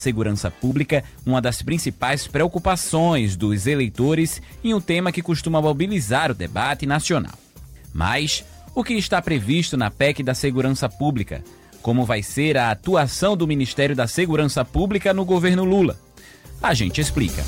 Segurança pública, uma das principais preocupações dos eleitores e um tema que costuma mobilizar o debate nacional. Mas o que está previsto na PEC da Segurança Pública? Como vai ser a atuação do Ministério da Segurança Pública no governo Lula? A gente explica.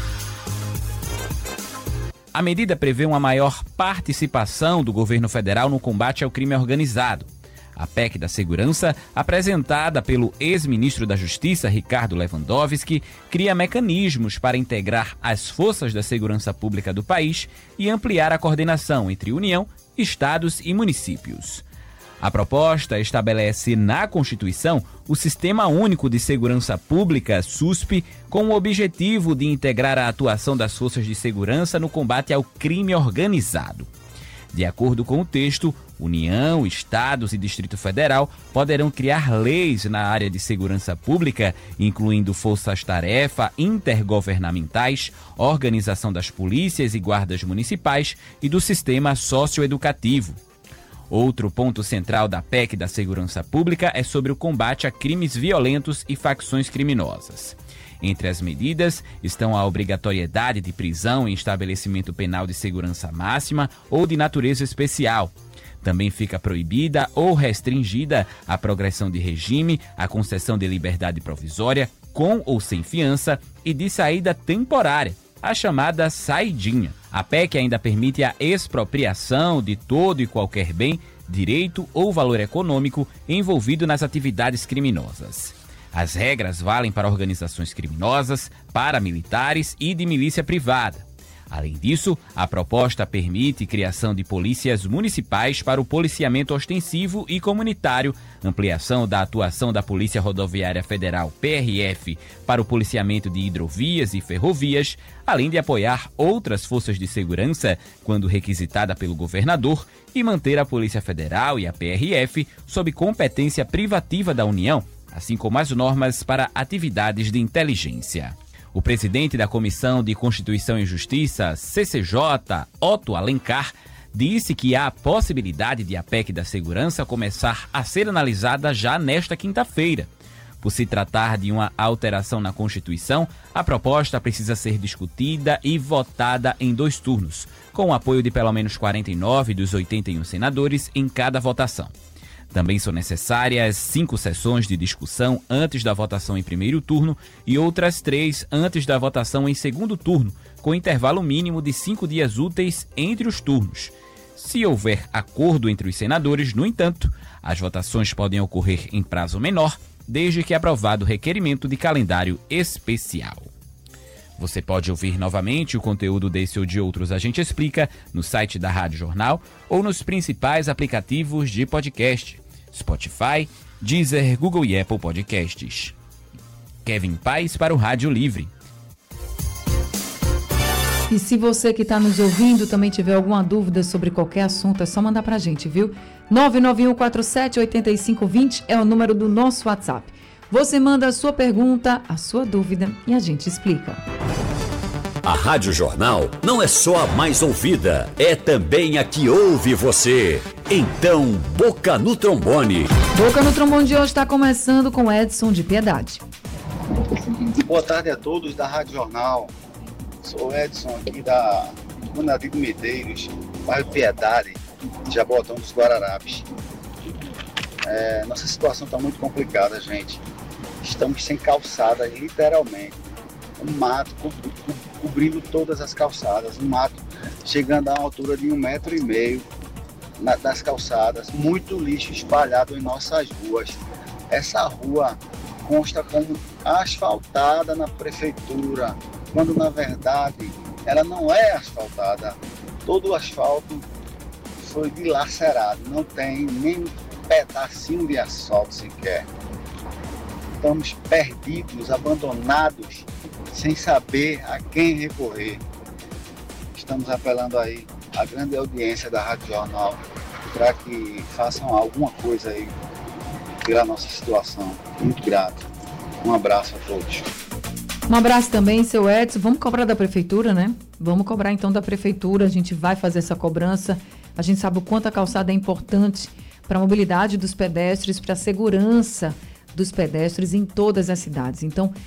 A medida prevê uma maior participação do governo federal no combate ao crime organizado. A PEC da Segurança, apresentada pelo ex-ministro da Justiça, Ricardo Lewandowski, cria mecanismos para integrar as forças da segurança pública do país e ampliar a coordenação entre União, estados e municípios. A proposta estabelece na Constituição o Sistema Único de Segurança Pública, SUSP, com o objetivo de integrar a atuação das forças de segurança no combate ao crime organizado. De acordo com o texto, União, Estados e Distrito Federal poderão criar leis na área de segurança pública, incluindo forças-tarefa intergovernamentais, organização das polícias e guardas municipais e do sistema socioeducativo. Outro ponto central da PEC da Segurança Pública é sobre o combate a crimes violentos e facções criminosas. Entre as medidas estão a obrigatoriedade de prisão em estabelecimento penal de segurança máxima ou de natureza especial. Também fica proibida ou restringida a progressão de regime, a concessão de liberdade provisória, com ou sem fiança, e de saída temporária, a chamada saidinha. A PEC ainda permite a expropriação de todo e qualquer bem, direito ou valor econômico envolvido nas atividades criminosas. As regras valem para organizações criminosas, paramilitares e de milícia privada. Além disso, a proposta permite criação de polícias municipais para o policiamento ostensivo e comunitário, ampliação da atuação da Polícia Rodoviária Federal, PRF, para o policiamento de hidrovias e ferrovias, além de apoiar outras forças de segurança quando requisitada pelo governador e manter a Polícia Federal e a PRF sob competência privativa da União, assim como as normas para atividades de inteligência. O presidente da Comissão de Constituição e Justiça, CCJ, Otto Alencar, disse que há a possibilidade de a PEC da Segurança começar a ser analisada já nesta quinta-feira. Por se tratar de uma alteração na Constituição, a proposta precisa ser discutida e votada em 2 turnos, com o apoio de pelo menos 49 dos 81 senadores em cada votação. Também são necessárias 5 sessões de discussão antes da votação em primeiro turno e outras 3 antes da votação em segundo turno, com intervalo mínimo de 5 dias úteis entre os turnos. Se houver acordo entre os senadores, no entanto, as votações podem ocorrer em prazo menor, desde que aprovado o requerimento de calendário especial. Você pode ouvir novamente o conteúdo desse ou de outros A Gente Explica no site da Rádio Jornal ou nos principais aplicativos de podcast, Spotify, Deezer, Google e Apple Podcasts. Kevin Paes para o Rádio Livre. E se você que está nos ouvindo também tiver alguma dúvida sobre qualquer assunto, é só mandar para a gente, viu? 991478520 é o número do nosso WhatsApp. Você manda a sua pergunta, a sua dúvida e a gente explica. A Rádio Jornal não é só a mais ouvida, é também a que ouve você. Então, Boca no Trombone. Boca no Trombone de hoje está começando com Edson de Piedade. Boa tarde a todos da Rádio Jornal. Sou Edson aqui da Nadir Medeiros, bairro Piedade, Jabotão dos Guararapes. Nossa situação está muito complicada, gente. Estamos sem calçada, literalmente. Um mato cobrindo todas as calçadas. Um mato chegando a uma altura de 1,5 metro das calçadas. Muito lixo espalhado em nossas ruas. Essa rua consta como asfaltada na prefeitura, quando na verdade ela não é asfaltada. Todo o asfalto foi dilacerado. Não tem nem pedacinho de asfalto sequer. Estamos perdidos, abandonados, sem saber a quem recorrer. Estamos apelando aí à grande audiência da Rádio Jornal para que façam alguma coisa aí pela nossa situação. Muito grato. Um abraço a todos. Um abraço também, seu Edson. Vamos cobrar da prefeitura, né? Vamos cobrar então da prefeitura. A gente vai fazer essa cobrança. A gente sabe o quanto a calçada é importante para a mobilidade dos pedestres, para a segurança dos pedestres em todas as cidades. Então,